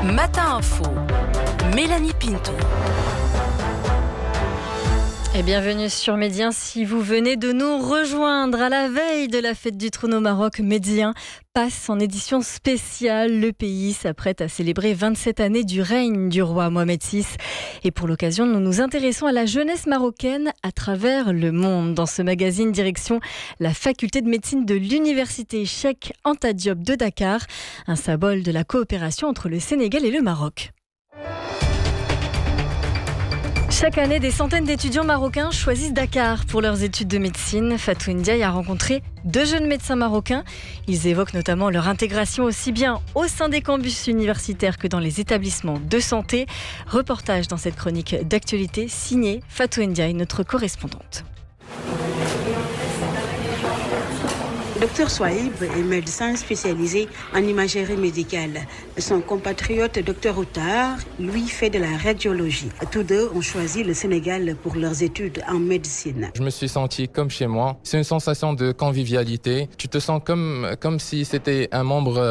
Matin Info, Mélanie Pinto. Et bienvenue sur Médien. Si vous venez de nous rejoindre à la veille de la fête du trône au Maroc, Médien passe en édition spéciale. Le pays s'apprête à célébrer 27 années du règne du roi Mohamed VI. Et pour l'occasion, nous nous intéressons à la jeunesse marocaine à travers le monde. Dans ce magazine, direction la faculté de médecine de l'université Cheikh Anta Diop de Dakar, un symbole de la coopération entre le Sénégal et le Maroc. Chaque année, des centaines d'étudiants marocains choisissent Dakar pour leurs études de médecine. Fatou Ndiaye a rencontré 2 jeunes médecins marocains. Ils évoquent notamment leur intégration aussi bien au sein des campus universitaires que dans les établissements de santé. Reportage dans cette chronique d'actualité signée Fatou Ndiaye, notre correspondante. Dr Souaib est médecin spécialisé en imagerie médicale. Son compatriote Dr Outar, lui, fait de la radiologie. Tous deux ont choisi le Sénégal pour leurs études en médecine. Je me suis senti comme chez moi. C'est une sensation de convivialité. Tu te sens comme si c'était un membre